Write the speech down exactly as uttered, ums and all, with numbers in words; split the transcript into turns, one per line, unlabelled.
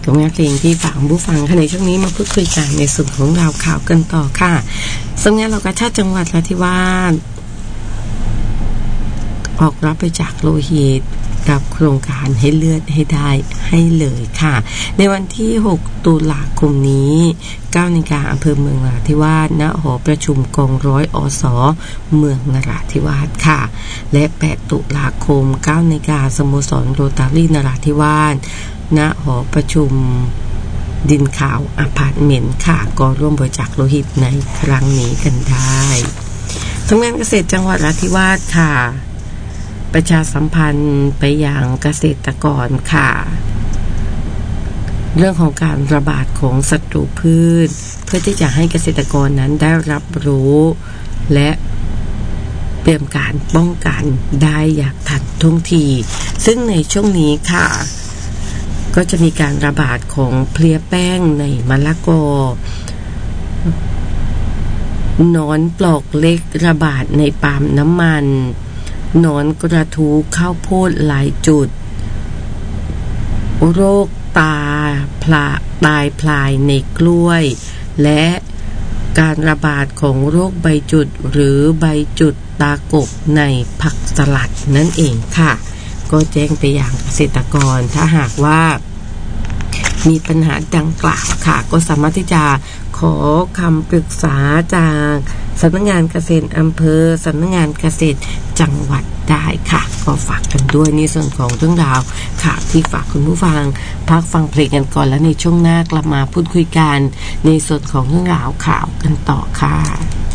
กับงานเพลงที่ฝากผู้ฟังค่ะในช่วงนี้มาพูดคุยกันในส่วนของราวข่าวกันต่อค่ะสำนักงานเหล่ากาชาติจังหวัดนราธิวาสออกรับบริจาคโลหิตกับโครงการให้เลือดให้ได้ให้เลยค่ะในวันที่หกตุลาคมนี้เก้านาฬิกาอำเภอเมืองนราธิวาสณหอประชุมกองร้อยอสเมืองนราธิวาสค่ะและแปดตุลาคมเก้านาฬิกาสโมสรโรตารี่นราธิวาสณหอประชุมดินขาวอพาร์ตเมนต์ค่ะก็ร่วมบริจาคโลหิตในครั้งนี้กันได้สำนักงานเกษตรจังหวัดนราธิวาสค่ะประชาสัมพันธ์ไปยังเกษตรกรค่ะเรื่องของการระบาดของศัตรูพืชเพื่อที่จะให้เกษตรกรนั้นได้รับรู้และเตรียมการป้องกันได้อย่างทันท่วงทีซึ่งในช่วงนี้ค่ะก็จะมีการระบาดของเพลี้ยแป้งในมะละกอหนอนปลอกเล็กระบาดในปาล์มน้ำมันหนอนกระทู้ข้าวโพดหลายจุดโรคตาพลาตายพลายในกล้วยและการระบาดของโรคใบจุดหรือใบจุดตากบในผักสลัดนั่นเองค่ะก็แจ้งไปยังเกษตรกรถ้าหากว่ามีปัญหาดังกล่าวค่ะก็สามารถที่จะขอคำปรึกษาจากสำนักงานเกษตรอำเภอสำนักงานเกษตรจังหวัดได้ค่ะก็ฝากกันด้วยในส่วนของเรื่องราวค่ะที่ฝากคุณผู้ฟังพักฟังเพลงกันก่อนแล้วในช่วงหน้ากลับมาพูดคุยกันในส่วนของเรื่องราวข่าวกันต่อค่ะ